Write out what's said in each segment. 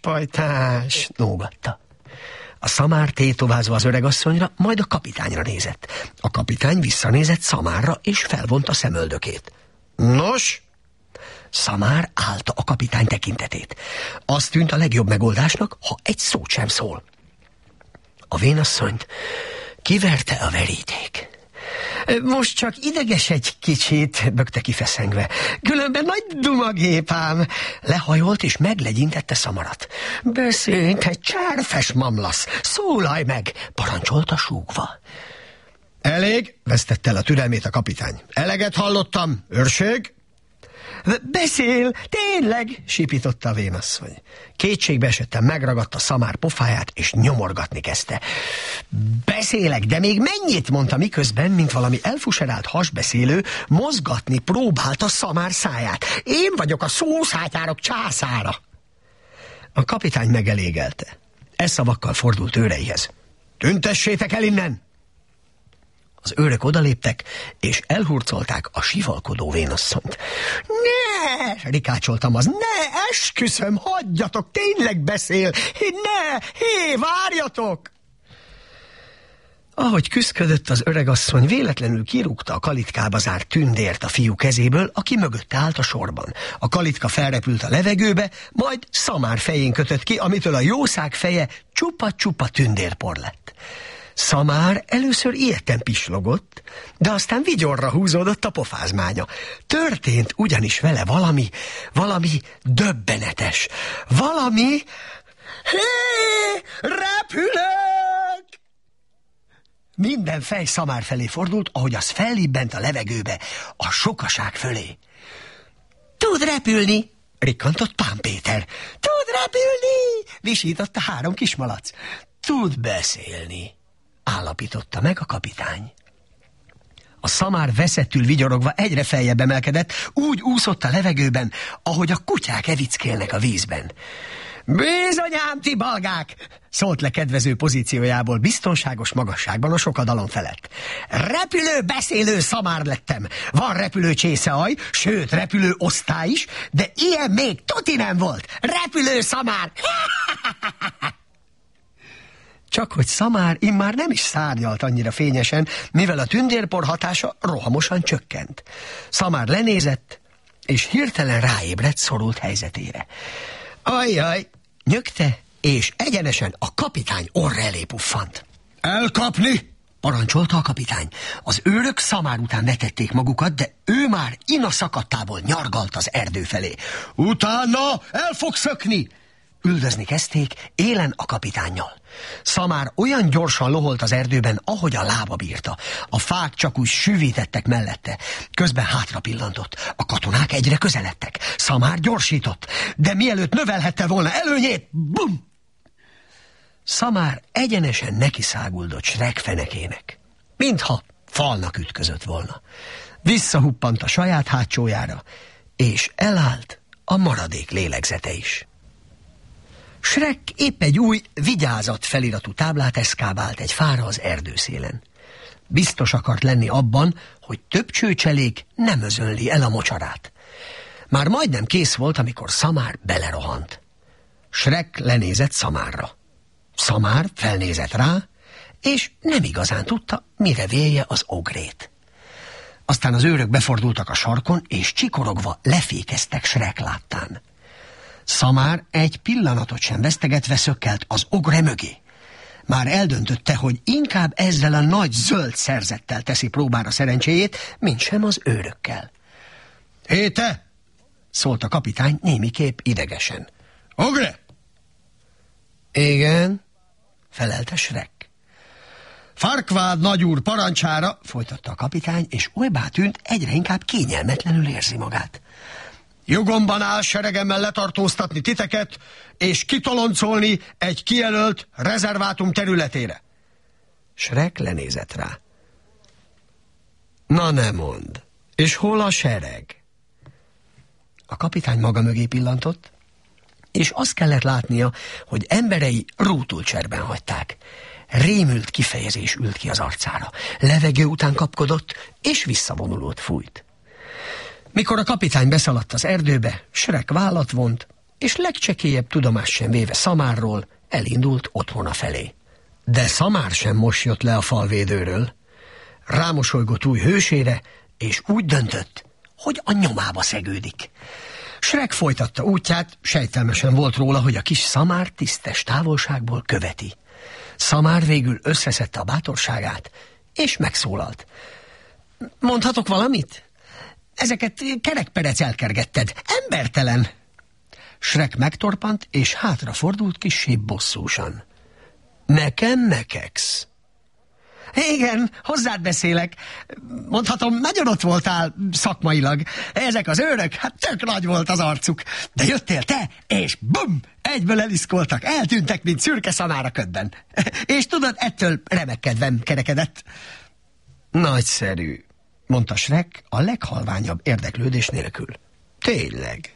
pajtás, nógatta. A szamár tétovázva az öregasszonyra, majd a kapitányra nézett. A kapitány visszanézett Szamárra, és felvonta szemöldökét. Nos? Szamár állta a kapitány tekintetét. Azt tűnt a legjobb megoldásnak, ha egy szót sem szól. A vénasszonyt kiverte a veríték. Most csak ideges egy kicsit, bökte kifeszengve. Különben nagy dumagépám. Lehajolt és meglegyintette Szamarat. Beszélj, te cserfes mamlasz, szólalj meg, parancsolta súgva. Elég, vesztette el a türelmét a kapitány. Eleget hallottam, őrség? Beszél, tényleg, sípította a vénasszony. Kétségbe esetten megragadta Szamár pofáját, és nyomorgatni kezdte. Beszélek, de még mennyit, mondta miközben, mint valami elfuserált hasbeszélő, mozgatni próbálta Szamár száját. Én vagyok a szószátyárok császára. A kapitány megelégelte. E szavakkal fordult őreihez. Tüntessétek el innen! Az őrök odaléptek, és elhurcolták a sivalkodó vénasszonyt. Ne! Rikácsoltam az. Ne! Esküszöm, hagyjatok! Tényleg beszél! Ne! Hé, várjatok! Ahogy küszködött, az öregasszony véletlenül kirúgta a kalitkába zárt tündért a fiú kezéből, aki mögötte állt a sorban. A kalitka felrepült a levegőbe, majd Szamár fején kötött ki, amitől a jószág feje csupa-csupa tündérpor lett. Szamár először ilyetten pislogott, de aztán vigyorra húzódott a pofázmánya. Történt ugyanis vele valami döbbenetes. Valami... Hé! Repülök! Minden fej Szamár felé fordult, ahogy az fellibbent a levegőbe, a sokaság fölé. Tud repülni! Rikkantott Pán Péter. Tud repülni! Visította 3 kismalac. Tud beszélni, állapította meg a kapitány. A szamár veszettül vigyorogva egyre feljebb emelkedett, úgy úszott a levegőben, ahogy a kutyák evickélnek a vízben. Bizonyám, ti balgák! Szólt le kedvező pozíciójából, biztonságos magasságban a sokadalom felett. Repülő beszélő szamár lettem. Van repülő csészeaj, sőt repülő osztály is, de ilyen még tuti nem volt. Repülő szamár! Csak hogy Szamár immár nem is szárnyalt annyira fényesen, mivel a tündérpor hatása rohamosan csökkent. Szamár lenézett, és hirtelen ráébredt szorult helyzetére. Ajjaj, nyögte, és egyenesen a kapitány orra elé puffant. Elkapni! Parancsolta a kapitány. Az őrök Szamár után vetették magukat, de ő már inaszakadtából nyargalt az erdő felé. Utána el fog szökni! Üldözni kezdték, élen a kapitánnyal. Szamár olyan gyorsan loholt az erdőben, ahogy a lába bírta. A fák csak úgy süvítettek mellette. Közben hátra pillantott. A katonák egyre közeledtek. Szamár gyorsított, de mielőtt növelhette volna előnyét, bum! Szamár egyenesen nekiszáguldott Shrek fenekének, mintha falnak ütközött volna. Visszahuppant a saját hátsójára, és elállt a maradék lélegzete is. Shrek épp egy új vigyázat feliratú táblát eszkábált egy fára az erdőszélen. Biztos akart lenni abban, hogy több csőcselék nem özönli el a mocsarát. Már majdnem kész volt, amikor Szamár belerohant. Shrek lenézett Szamárra. Szamár felnézett rá, és nem igazán tudta, mire vélje az ogrét. Aztán az őrök befordultak a sarkon, és csikorogva lefékeztek Shrek láttán. Szamár egy pillanatot sem vesztegetve szökkelt az ogre mögé. Már eldöntötte, hogy inkább ezzel a nagy zöld szerzettel teszi próbára szerencséjét, mint sem az őrökkel. Hé te! Szólt a kapitány némiképp idegesen. Ogre! Igen, felelte Shrek. Farkvád nagyúr parancsára, folytatta a kapitány, és olybá tűnt, egyre inkább kényelmetlenül érzi magát. Jogomban áll seregemmel letartóztatni titeket, és kitoloncolni egy kijelölt rezervátum területére. Shrek lenézett rá. Na ne mondd, és hol a sereg? A kapitány maga mögé pillantott, és azt kellett látnia, hogy emberei rútulcserben hagyták. Rémült kifejezés ült ki az arcára. Levegő után kapkodott, és visszavonulót fújt. Mikor a kapitány beszaladt az erdőbe, Shrek vállat vont, és legcsekélyebb tudomást sem véve Szamárról elindult otthona felé. De Szamár sem most jött le a falvédőről. Rámosolygott új hősére, és úgy döntött, hogy a nyomába szegődik. Shrek folytatta útját, sejtelmesen volt róla, hogy a kis Szamár tisztes távolságból követi. Szamár végül összeszedte a bátorságát, és megszólalt. Mondhatok valamit? Ezeket kerekperec elkergetted. Embertelen! Shrek megtorpant, és hátrafordult kissé bosszúsan. Nekem mekegsz? Igen, hozzád beszélek. Mondhatom, nagyon ott voltál szakmailag. Ezek az őrök, hát tök nagy volt az arcuk. De jöttél te, és bum! Egyből eliszkoltak, eltűntek, mint szürke szamár a ködben. És tudod, ettől remek kedvem kerekedett. Nagyszerű, mondta Shrek a leghalványabb érdeklődés nélkül. Tényleg.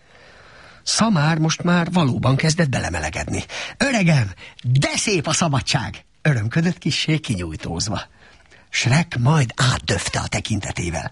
Szamár most már valóban kezdett belemelegedni. Öregem, de szép a szabadság! Örömködött kissé kinyújtózva. Shrek majd átdöfte a tekintetével.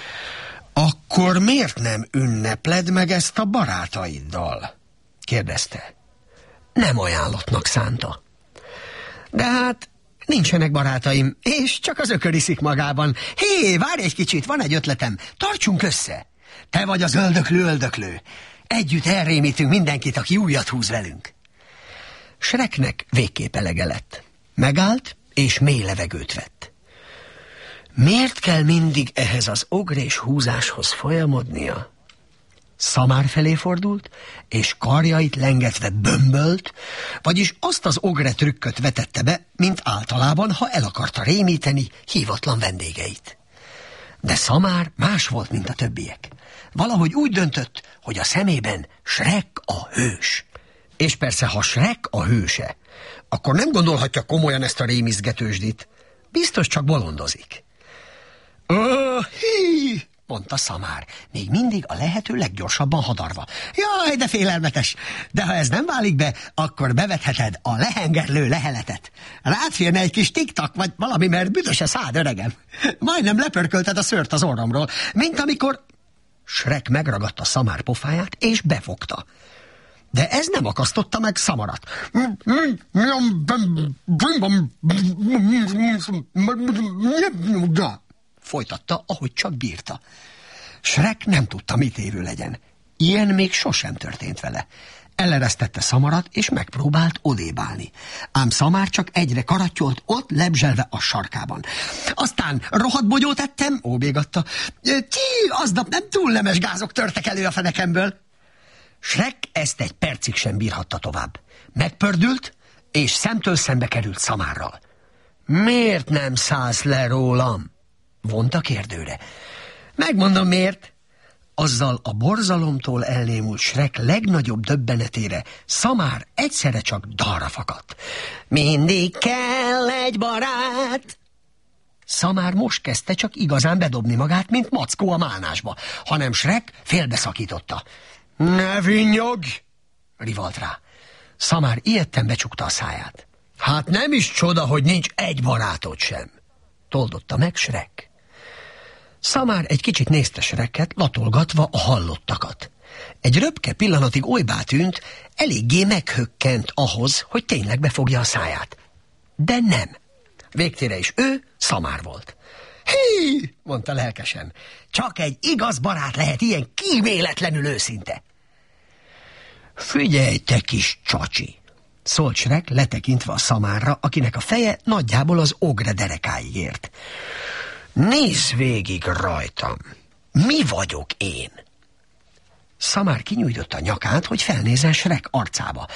Akkor miért nem ünnepled meg ezt a barátaiddal? Kérdezte. Nem ajánlottnak szánta. De hát nincsenek barátaim, és csak az ökör iszik magában. Hé, várj egy kicsit, van egy ötletem. Tartsunk össze. Te vagy az öldöklő. Együtt elrémítünk mindenkit, aki újat húz velünk. Shreknek végképp elege lett. Megállt, és mély levegőt vett. Miért kell mindig ehhez az ogrés húzáshoz folyamodnia? Szamár felé fordult, és karjait lengetve bömbölt, vagyis azt az ogre trükköt vetette be, mint általában, ha el akarta rémíteni hívatlan vendégeit. De Szamár más volt, mint a többiek. Valahogy úgy döntött, hogy a szemében Shrek a hős. És persze, ha Shrek a hőse, akkor nem gondolhatja komolyan ezt a rémizgetősdit. Biztos csak bolondozik. Hí, mondta Szamár, még mindig a lehető leggyorsabban hadarva. Jaj, de félelmetes! De ha ez nem válik be, akkor bevetheted a lehengerlő leheletet. Rád férne egy kis tiktak, vagy valami, mert büdös a szád, öregem. Majdnem lepörkölted a szőrt az orromról, mint amikor... Shrek megragadta Szamár pofáját, és befogta. De ez nem akasztotta meg Szamarat. Folytatta, ahogy csak bírta. Shrek nem tudta, mit évő legyen. Ilyen még sosem történt vele. Eleresztette Szamarat, és megpróbált odébálni. Ám Szamár csak egyre karatyolt, ott lebzselve a sarkában. Aztán rohadt bogyót ettem, óbégatta. Aznap nem túl nemes gázok törtek elő a fenekemből. Shrek ezt egy percig sem bírhatta tovább. Megpördült, és szemtől szembe került Szamárral. Miért nem szállsz le rólam? Vonta kérdőre. Megmondom miért. Azzal a borzalomtól elnémult Shrek legnagyobb döbbenetére Szamár egyszerre csak dalra fakadt. Mindig kell egy barát. Szamár most kezdte csak igazán bedobni magát, mint mackó a málnásba, hanem Shrek félbeszakította. Ne vinnyogj! Rivalt rá. Szamár ijedten becsukta a száját. Hát nem is csoda, hogy nincs egy barátod sem, toldotta meg Shrek. Szamár egy kicsit nézte Shreket, latolgatva a hallottakat. Egy röpke pillanatig olybá tűnt, eléggé meghökkent ahhoz, hogy tényleg befogja a száját. De nem. Végtére is ő Szamár volt. Hí, mondta lelkesen, csak egy igaz barát lehet ilyen kíméletlenül őszinte. Figyelj, te kis csacsi, szólt Shrek letekintve a Szamárra, akinek a feje nagyjából az ogre derekáig ért. Nézz végig rajtam, mi vagyok én? Szamár kinyújtotta a nyakát, hogy felnézzen Shrek arcába.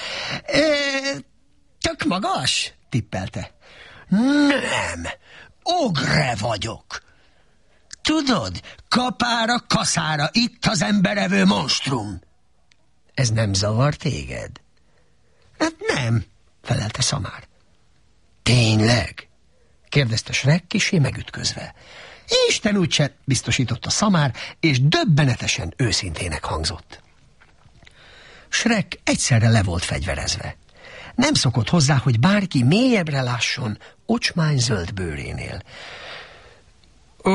Tök magas? Tippelte. Nem, ogre vagyok. Tudod, kapára, kaszára, itt az emberevő monstrum. Ez nem zavar téged? Hát nem, felelte Szamár. Tényleg? Kérdezte Shrek kissé megütközve. Isten úgyse, biztosította Szamár, és döbbenetesen őszintének hangzott. Shrek egyszerre le volt fegyverezve. Nem szokott hozzá, hogy bárki mélyebbre lásson ocsmány zöld bőrénél.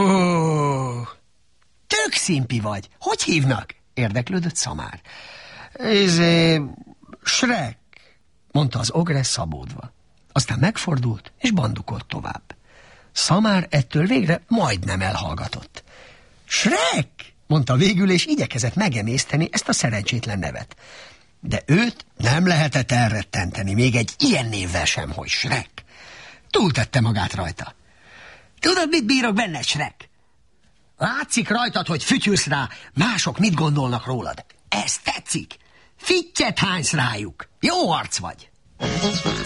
Tök szimpi vagy. Hogy hívnak? Érdeklődött Szamár. Shrek, mondta az ogre szabódva. Aztán megfordult, és bandukolt tovább. Szamár ettől végre majdnem elhallgatott. Shrek, mondta végül, és igyekezett megemészteni ezt a szerencsétlen nevet. De őt nem lehetett elrettenteni, még egy ilyen névvel sem, hogy Shrek. Túltette magát rajta. Tudod, mit bírok benne, Shrek? Látszik rajtad, hogy fütyülsz rá, mások mit gondolnak rólad. Ez tetszik. Fittyet hánysz rájuk. Jó arc vagy.